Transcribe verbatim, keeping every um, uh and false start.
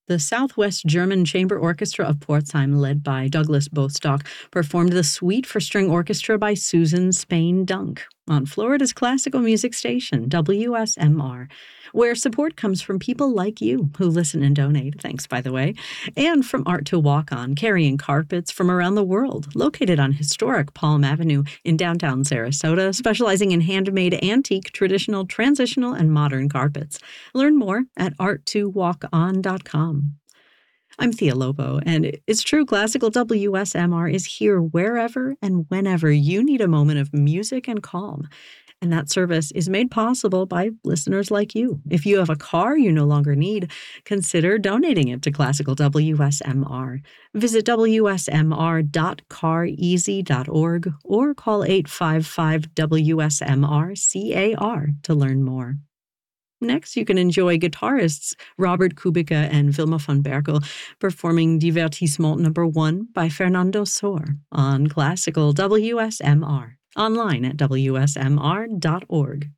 The Southwest German Chamber Orchestra of Pforzheim, led by Douglas Bostock, performed the Suite for String Orchestra by Susan Spain Dunk on Florida's classical music station, W S M R, where support comes from people like you who listen and donate, thanks, by the way, and from Art to Walk On, carrying carpets from around the world, located on historic Palm Avenue in downtown Sarasota, specializing in handmade, antique, traditional, transitional, and modern carpets. Learn more at art to walk on dot com. I'm Thea Lobo, and it's true, Classical W S M R is here wherever and whenever you need a moment of music and calm. And that service is made possible by listeners like you. If you have a car you no longer need, consider donating it to Classical W S M R. Visit w s m r dot car easy dot org or call eight five five W S M R C A R to learn more. Next, you can enjoy guitarists Robert Kubica and Vilma von Berkel performing Divertissement number one by Fernando Sor on Classical W S M R, online at w s m r dot org.